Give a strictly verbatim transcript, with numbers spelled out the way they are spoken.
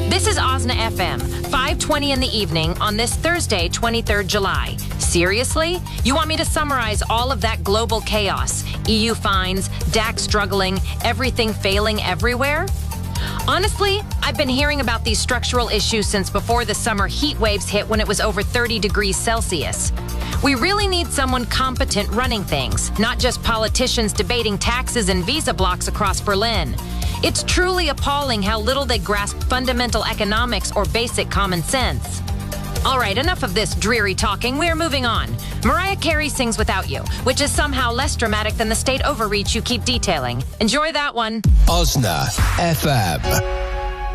This is Osna F M, five twenty in the evening on this Thursday, twenty-third July. Seriously? You want me to summarize all of that global chaos? E U fines, D A C struggling, everything failing everywhere? Honestly, I've been hearing about these structural issues since before the summer heat waves hit when it was over thirty degrees Celsius. We really need someone competent running things, not just politicians debating taxes and visa blocks across Berlin. It's truly appalling how little they grasp fundamental economics or basic common sense. All right, enough of this dreary talking. We're moving on. Mariah Carey sings Without You, which is somehow less dramatic than the state overreach you keep detailing. Enjoy that one. Osna F M.